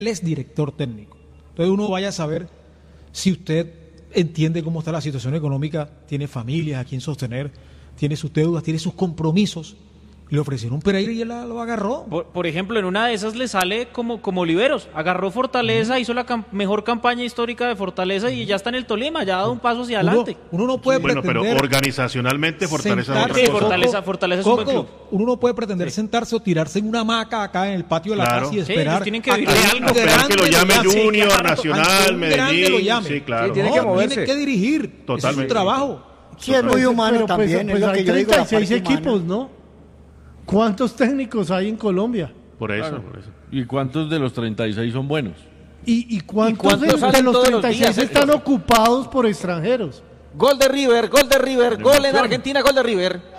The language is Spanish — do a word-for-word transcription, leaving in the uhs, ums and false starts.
Él es director técnico. Entonces uno vaya a saber si usted entiende cómo está la situación económica, tiene familias a quien sostener, tiene sus deudas, tiene sus compromisos. Le ofrecieron un Pereira y él la, lo agarró. Por, por ejemplo, en una de esas le sale como, como Oliveros. Agarró Fortaleza, uh-huh. hizo la cam- mejor campaña histórica de Fortaleza uh-huh. y ya está en el Tolima, ya ha dado un paso hacia uno, adelante. Uno no puede sí, bueno, pretender... pero organizacionalmente Fortaleza es otra sí, cosa. Fortaleza, Fortaleza es Coco, un buen club. Uno no puede pretender sí. sentarse o tirarse en una hamaca acá en el patio de la claro. casa y esperar sí, tienen que a que algo. Esperar que lo llame lo Junior, sí, claro. Nacional, Medellín. Lo llame. Sí, claro. Sí, tiene no, que moverse. Tiene que dirigir. Totalmente. Es su trabajo. Sí, es muy humano pero, también. Pues, es pues lo que hay yo treinta y seis digo, equipos, humana. ¿no? ¿Cuántos técnicos hay en Colombia? Por eso, claro. por eso. ¿Y cuántos de los treinta y seis son buenos? ¿Y, y cuántos, ¿Y cuántos de, de los treinta y seis los están ocupados por extranjeros? Gol de River, gol de River, gol en Argentina, gol de River.